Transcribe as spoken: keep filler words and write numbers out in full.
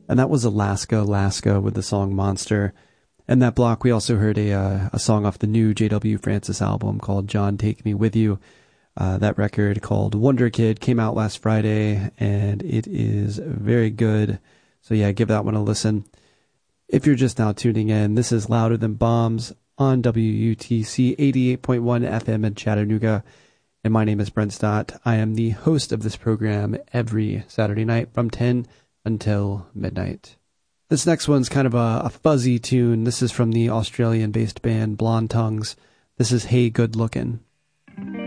And that was Alaska, Alaska with the song Monster. And that block, we also heard a uh, a song off the new J W Francis album called John Take Me With You. Uh, that record called Wonder Kid came out last Friday, and it is very good. So yeah, give that one a listen. If you're just now tuning in, this is Louder Than Bombs on W U T C eighty-eight point one F M in Chattanooga. And my name is Brent Stott. I am the host of this program every Saturday night from ten until midnight. This next one's kind of a, a fuzzy tune. This is from the Australian-based band Blonde Tongues. This is Hey Good Lookin'.